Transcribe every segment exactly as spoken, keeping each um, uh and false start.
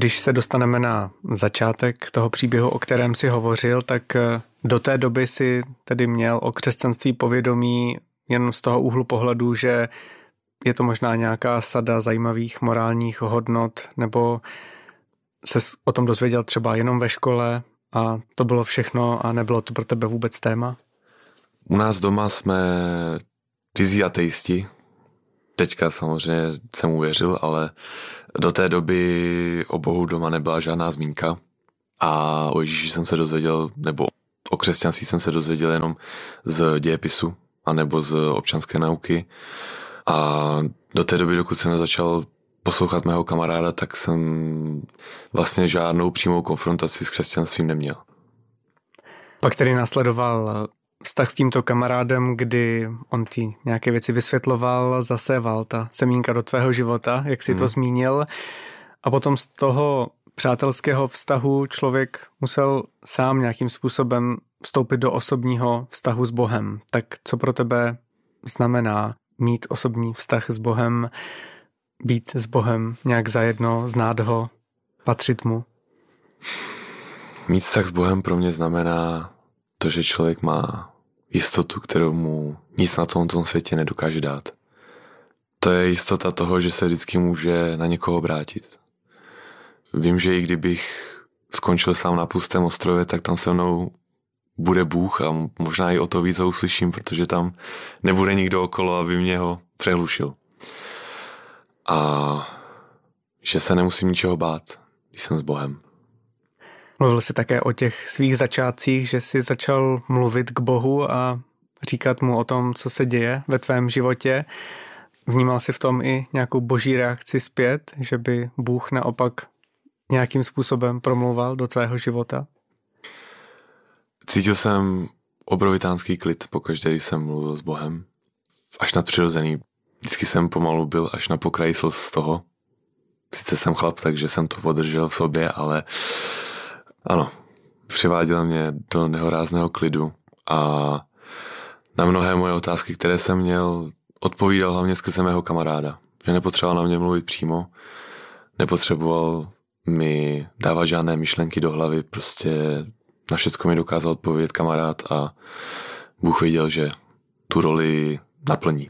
Když se dostaneme na začátek toho příběhu, o kterém si hovořil, tak do té doby si tedy měl o křesťanství povědomí jen z toho úhlu pohledu, že je to možná nějaká sada zajímavých morálních hodnot, nebo se o tom dozvěděl třeba jenom ve škole a to bylo všechno a nebylo to pro tebe vůbec téma? U nás doma jsme rizí ateisti. Teďka samozřejmě jsem uvěřil, ale do té doby o Bohu doma nebyla žádná zmínka a o Ježíši jsem se dozvěděl, nebo o křesťanství jsem se dozvěděl jenom z dějepisu anebo z občanské nauky a do té doby, dokud jsem nezačal poslouchat mého kamaráda, tak jsem vlastně žádnou přímou konfrontaci s křesťanstvím neměl. Pak tedy následoval vztah s tímto kamarádem, kdy on ti nějaké věci vysvětloval, zaséval ta semínka do tvého života, jak si hmm. to zmínil. A potom z toho přátelského vztahu člověk musel sám nějakým způsobem vstoupit do osobního vztahu s Bohem. Tak co pro tebe znamená mít osobní vztah s Bohem, být s Bohem nějak zajedno, znát ho, patřit mu? Mít vztah s Bohem pro mě znamená to, že člověk má jistotu, kterou mu nic na tomto světě nedokáže dát. To je jistota toho, že se vždycky může na někoho obrátit. Vím, že i kdybych skončil sám na pustém ostrově, tak tam se mnou bude Bůh a možná i o to víc ho uslyším, protože tam nebude nikdo okolo, aby mě ho přehlušil. A že se nemusím ničeho bát, když jsem s Bohem. Mluvil jsi také o těch svých začátcích, že jsi začal mluvit k Bohu a říkat mu o tom, co se děje ve tvém životě. Vnímal jsi v tom i nějakou boží reakci zpět, že by Bůh naopak nějakým způsobem promlouval do tvého života? Cítil jsem obrovitánský klid pokaždé, když jsem mluvil s Bohem. Až nadpřirozený. Vždycky jsem pomalu byl až na pokraji slz z toho. Sice jsem chlap, takže jsem to podržel v sobě, ale ano, přiváděl mě do nehorázného klidu a na mnohé moje otázky, které jsem měl, odpovídal hlavně skrze mého kamaráda. Že nepotřeboval na mě mluvit přímo, nepotřeboval mi dávat žádné myšlenky do hlavy, prostě na všecko mi dokázal odpovědět kamarád a Bůh věděl, že tu roli naplní.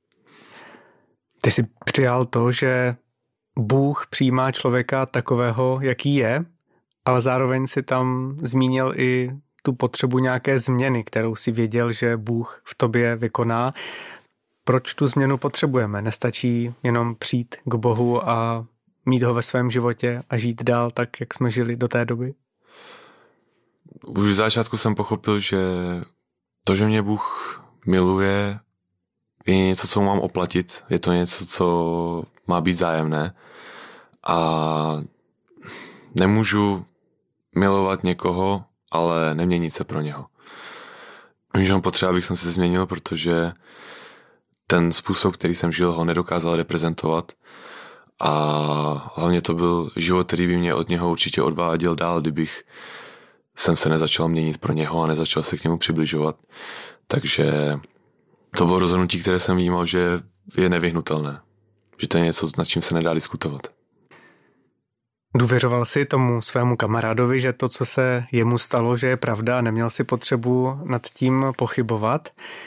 Ty jsi přijal to, že Bůh přijímá člověka takového, jaký je, ale zároveň si tam zmínil i tu potřebu nějaké změny, kterou si věděl, že Bůh v tobě vykoná. Proč tu změnu potřebujeme? Nestačí jenom přijít k Bohu a mít ho ve svém životě a žít dál tak, jak jsme žili do té doby? Už v začátku jsem pochopil, že to, že mě Bůh miluje, je něco, co mám oplatit. Je to něco, co má být vzájemné. A nemůžu milovat někoho, ale neměnit se pro něho. Vím, že mám potřeba, abych se změnil, protože ten způsob, který jsem žil, ho nedokázal reprezentovat. A hlavně to byl život, který by mě od něho určitě odváděl dál, kdybych jsem se nezačal měnit pro něho a nezačal se k němu přibližovat. Takže to bylo rozhodnutí, které jsem vnímal, že je nevyhnutelné. Že to je něco, nad čím se nedá diskutovat. Důvěřoval jsi tomu svému kamarádovi, že to, co se jemu stalo, že je pravda a neměl si potřebu nad tím pochybovat.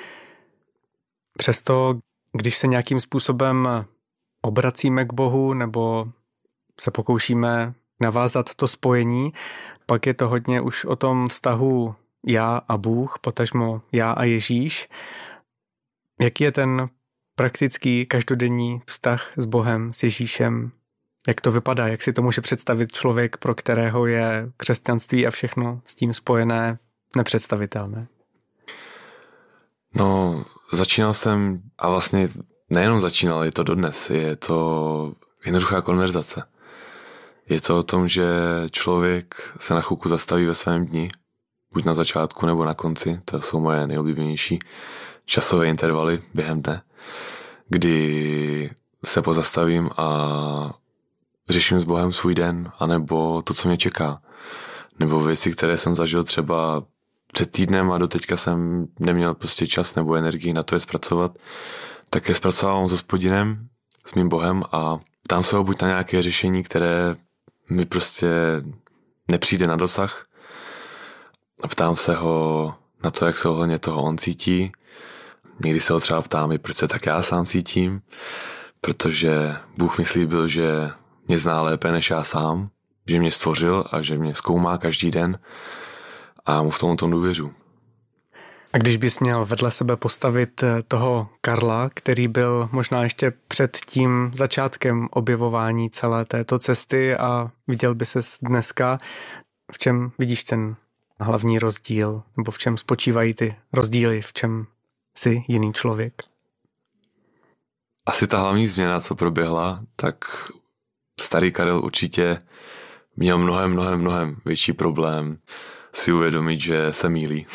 Přesto, když se nějakým způsobem obracíme k Bohu nebo se pokoušíme navázat to spojení, pak je to hodně už o tom vztahu já a Bůh, potažmo já a Ježíš. Jaký je ten praktický každodenní vztah s Bohem, s Ježíšem? Jak to vypadá? Jak si to může představit člověk, pro kterého je křesťanství a všechno s tím spojené nepředstavitelné? No, začínal jsem, a vlastně nejenom začínal, je to dodnes, je to jednoduchá konverzace. Je to o tom, že člověk se na chvilku zastaví ve svém dni, buď na začátku nebo na konci, to jsou moje nejoblíbenější časové intervaly během dne, kdy se pozastavím a řeším s Bohem svůj den, anebo to, co mě čeká. Nebo věci, které jsem zažil třeba před týdnem a doteďka jsem neměl prostě čas nebo energii na to je zpracovat, tak je zpracovávám s Hospodinem, s mým Bohem a tam se ho buď na nějaké řešení, které mi prostě nepřijde na dosah. A ptám se ho na to, jak se ohledně toho on cítí. Někdy se ho třeba ptám i, proč se tak já sám cítím, protože Bůh mi slíbil, že mě zná lépe než já sám, že mě stvořil a že mě zkoumá každý den a mu v tom tom důvěřu. A když bys měl vedle sebe postavit toho Karla, který byl možná ještě před tím začátkem objevování celé této cesty a viděl by ses dneska, v čem vidíš ten hlavní rozdíl, nebo v čem spočívají ty rozdíly, v čem jsi jiný člověk? Asi ta hlavní změna, co proběhla, tak starý Karel určitě měl mnohem, mnohem, mnohem větší problém si uvědomit, že se mýlí.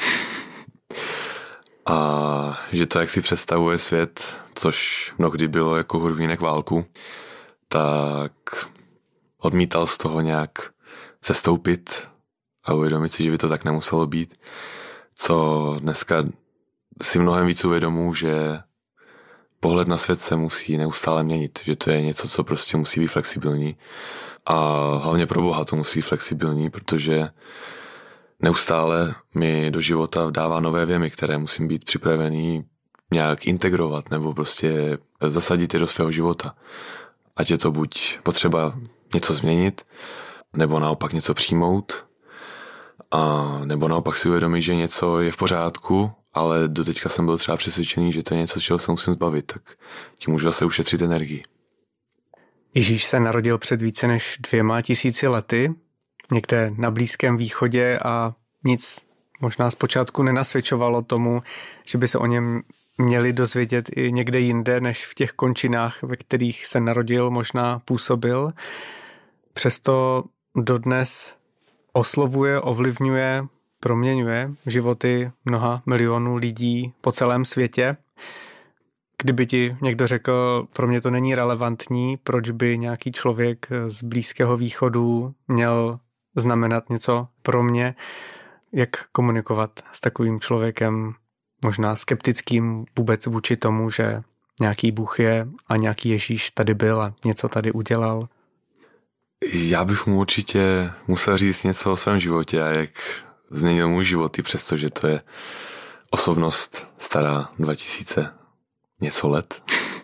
A že to, jak si představuje svět, což mnohdy bylo jako hurvínek válku, tak odmítal z toho nějak sestoupit a uvědomit si, že by to tak nemuselo být. Co dneska si mnohem víc uvědomuji, že pohled na svět se musí neustále měnit, že to je něco, co prostě musí být flexibilní. A hlavně pro Boha to musí být flexibilní, protože neustále mi do života dává nové věmy, které musím být připravený nějak integrovat nebo prostě zasadit je do svého života. Ať je to buď potřeba něco změnit, nebo naopak něco přijmout, a nebo naopak si uvědomit, že něco je v pořádku, ale doteďka jsem byl třeba přesvědčený, že to je něco, z čeho se musím zbavit, tak tím můžu zase ušetřit energii. Ježíš se narodil před více než dvěma tisíci lety, někde na Blízkém východě a nic možná zpočátku nenasvědčovalo tomu, že by se o něm měli dozvědět i někde jinde, než v těch končinách, ve kterých se narodil, možná působil. Přesto dodnes oslovuje, ovlivňuje, proměňuje životy mnoha milionů lidí po celém světě. Kdyby ti někdo řekl, pro mě to není relevantní, proč by nějaký člověk z Blízkého východu měl znamenat něco pro mě, jak komunikovat s takovým člověkem, možná skeptickým vůbec vůči tomu, že nějaký Bůh je a nějaký Ježíš tady byl a něco tady udělal? Já bych mu určitě musel říct něco o svém životě a jak změnil můj život, i přesto, že to je osobnost stará dva tisíce něco let.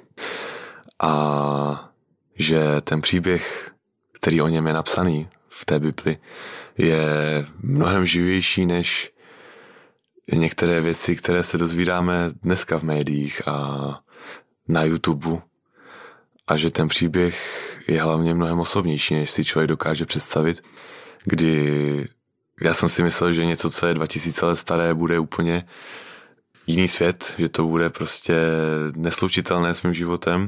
A že ten příběh, který o něm je napsaný v té Bibli, je mnohem živější než některé věci, které se dozvídáme dneska v médiích a na YouTube. A že ten příběh je hlavně mnohem osobnější, než si člověk dokáže představit, kdy já jsem si myslel, že něco, co je dva tisíce let staré, bude úplně jiný svět, že to bude prostě neslučitelné s mým životem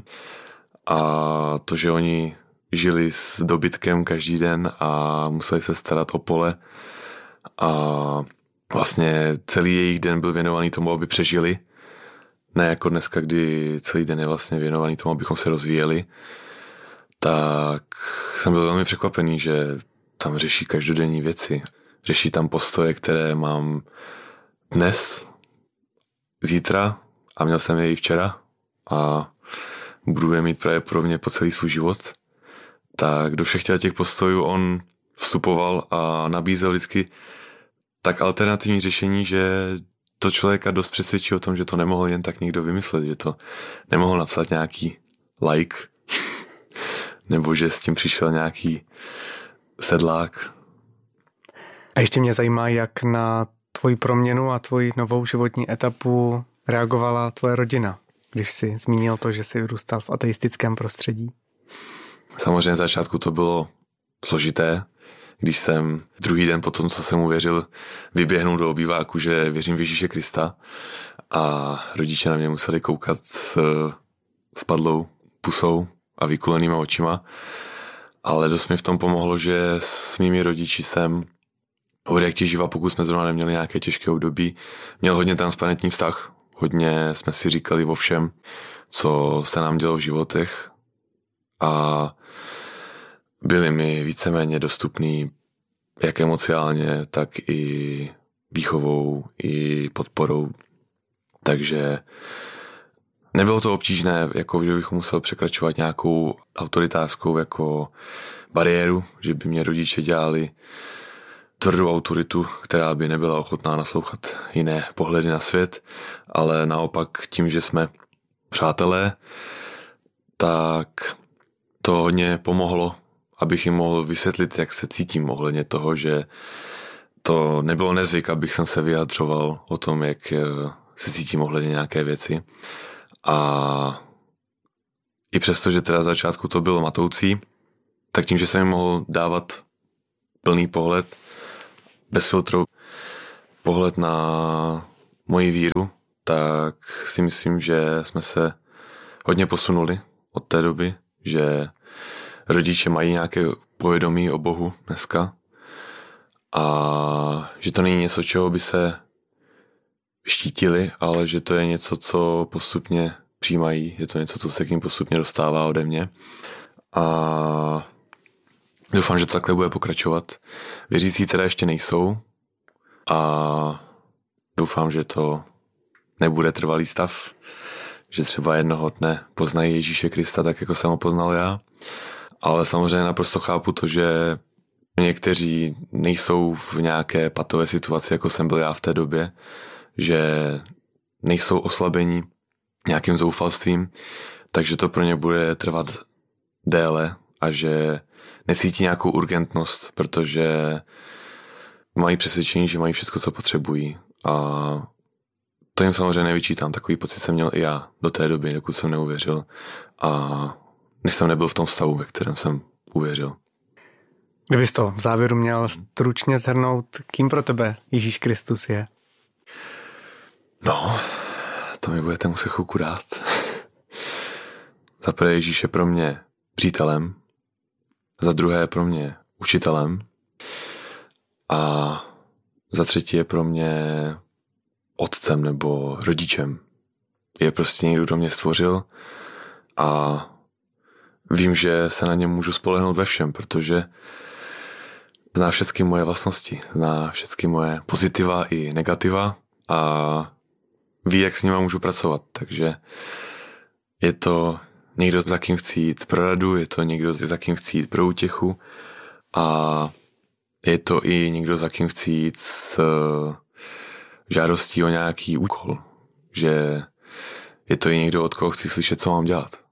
a to, že oni žili s dobytkem každý den a museli se starat o pole a vlastně celý jejich den byl věnovaný tomu, aby přežili. Ne jako dneska, kdy celý den je vlastně věnovaný tomu, abychom se rozvíjeli. Tak jsem byl velmi překvapený, že tam řeší každodenní věci. Řeší tam postoje, které mám dnes, zítra a měl jsem je i včera a budu je mít pravděpodobně po celý svůj život. Tak do všech těch postojů on vstupoval a nabízel vždycky tak alternativní řešení, že to člověka dost přesvědčí o tom, že to nemohl jen tak někdo vymyslet, že to nemohl napsat nějaký like, nebo že s tím přišel nějaký sedlák. A ještě mě zajímá, jak na tvoji proměnu a tvoji novou životní etapu reagovala tvoje rodina, když jsi zmínil to, že jsi vyrůstal v ateistickém prostředí. Samozřejmě v začátku to bylo složité, když jsem druhý den po tom, co jsem uvěřil, vyběhnul do obýváku, že věřím v Ježíše Krista a rodiče na mě museli koukat s spadlou pusou a vykulenýma očima, ale dost mi v tom pomohlo, že s mými rodiči jsem od jak ti živa, pokud jsme zrovna neměli nějaké těžké období, měl hodně transparentní vztah, hodně jsme si říkali o všem, co se nám dělo v životech a byli mi víceméně dostupný jak emociálně, tak i výchovou, i podporou. Takže nebylo to obtížné, jako že bych musel překračovat nějakou autoritářskou jako bariéru, že by mě rodiče dělali tvrdou autoritu, která by nebyla ochotná naslouchat jiné pohledy na svět, ale naopak tím, že jsme přátelé, tak to hodně pomohlo, abych jim mohl vysvětlit, jak se cítím ohledně toho, že to nebylo nezvyk, abych jsem se vyjadřoval o tom, jak se cítím ohledně nějaké věci. A i přesto, že teda začátku to bylo matoucí, tak tím, že jsem jim mohl dávat plný pohled, bez filtru, pohled na moji víru, tak si myslím, že jsme se hodně posunuli od té doby, že rodiče mají nějaké povědomí o Bohu dneska a že to není něco, čeho by se štítili, ale že to je něco, co postupně přijímají, je to něco, co se k ním postupně dostává ode mě a doufám, že to takhle bude pokračovat. Věřící teda ještě nejsou a doufám, že to nebude trvalý stav, že třeba jednoho dne poznají Ježíše Krista tak, jako jsem ho poznal já. Ale samozřejmě naprosto chápu to, že někteří nejsou v nějaké patové situaci, jako jsem byl já v té době, že nejsou oslabení nějakým zoufalstvím, takže to pro ně bude trvat déle a že necítí nějakou urgentnost, protože mají přesvědčení, že mají všechno, co potřebují. A to jim samozřejmě nevyčítám. Takový pocit jsem měl i já do té doby, dokud jsem neuvěřil. A než jsem nebyl v tom stavu, ve kterém jsem uvěřil. Kdybys to v závěru měl stručně shrnout, kým pro tebe Ježíš Kristus je? No, to mi budete muset chvilku dát. Za prvé Ježíš je pro mě přítelem, za druhé je pro mě učitelem a za třetí je pro mě otcem nebo rodičem. Je prostě někdo, kdo mě stvořil a vím, že se na něm můžu spolehnout ve všem, protože zná všechny moje vlastnosti, zná všechny moje pozitiva i negativa a ví, jak s nima můžu pracovat. Takže je to někdo, za kým chci jít pro radu, je to někdo, za kým chci jít pro útěchu a je to i někdo, za kým chci jít s žádostí o nějaký úkol. Že je to i někdo, od koho chci slyšet, co mám dělat.